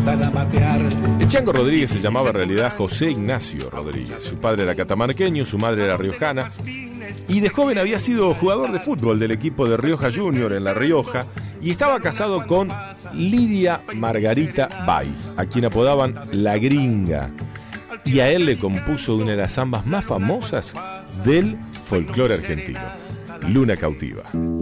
sientan a matear. El Chango Rodríguez se llamaba en realidad José Ignacio Rodríguez. Su padre era catamarqueño, su madre era riojana. Y de joven había sido jugador de fútbol del equipo de Rioja Junior en La Rioja. Y estaba casado con Lidia Margarita Bay, a quien apodaban La Gringa. Y a él le compuso una de las zambas más famosas del folclore argentino, Luna Cautiva.